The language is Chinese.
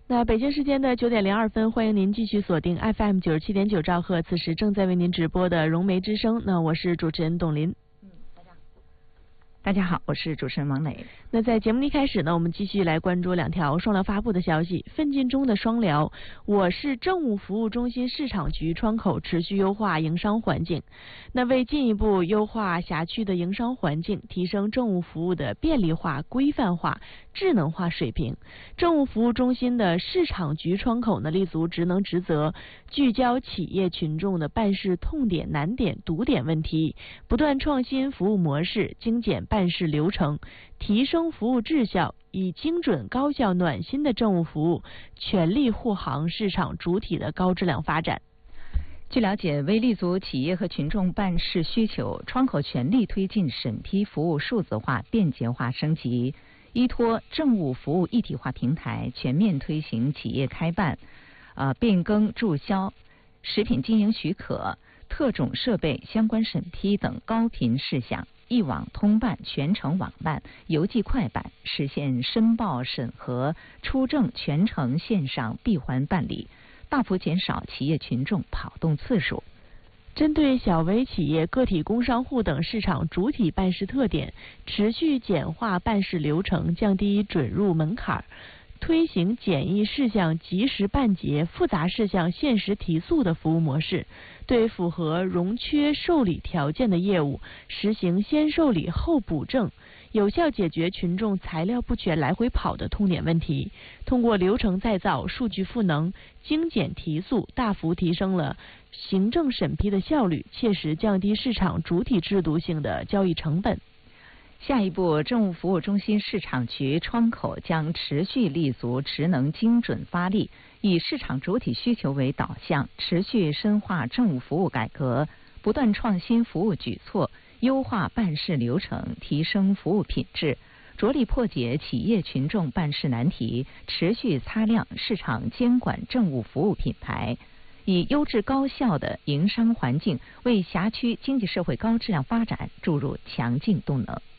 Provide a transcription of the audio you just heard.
那北京时间的9:02，欢迎您继续锁定 FM 97.9兆赫，此时正在为您直播的融媒之声。那我是主持人董琳。 大家好，我是主持人王磊。 那在节目一开始呢，我们继续来关注两条双疗发布的消息。奋进中的双疗，我市政务服务中心市场局窗口持续优化营商环境。那为进一步优化辖区的营商环境，提升政务服务的便利化、规范化、智能化水平，政务服务中心的市场局窗口呢，立足职能职责，聚焦企业群众的办事痛点、难点、堵点问题，不断创新服务模式，精简办事流程，提升服务质效，以精准、高效、暖心的政务服务，全力护航市场主体的高质量发展。 据了解，为立足企业和群众办事需求，窗口全力推进审批服务数字化、便捷化升级，依托政务服务一体化平台，全面推行企业开办、变更注销、食品经营许可、特种设备相关审批等高频事项，一网通办、全程网办、邮寄快办，实现申报审核、出证全程线上闭环办理，大幅减少企业群众跑动次数。 针对小微企业、个体工商户等市场主体办事特点，持续简化办事流程，降低准入门槛，推行简易事项及时办结、复杂事项限时提速的服务模式，对符合融缺受理条件的业务实行先受理后补正，有效解决群众材料不全来回跑的痛点问题。通过流程再造、数据赋能、精简提速，大幅提升了行政审批的效率，切实降低市场主体制度性的交易成本。 下一步，政务服务中心市场局窗口将持续立足职能精准发力，以市场主体需求为导向，持续深化政务服务改革，不断创新服务举措，优化办事流程，提升服务品质，着力破解企业群众办事难题，持续擦亮市场监管政务服务品牌，以优质高效的营商环境为辖区经济社会高质量发展注入强劲动能。